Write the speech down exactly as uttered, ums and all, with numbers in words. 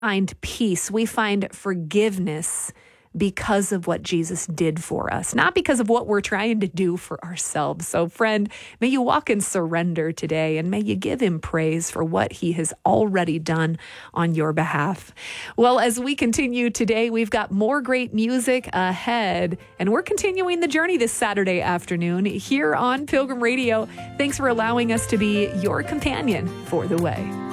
find peace. We find forgiveness because of what Jesus did for us, not because of what we're trying to do for ourselves. So, friend, may you walk in surrender today, and may you give him praise for what he has already done on your behalf. Well, as we continue today, we've got more great music ahead, and we're continuing the journey this Saturday afternoon here on Pilgrim Radio. Thanks for allowing us to be your companion for the way.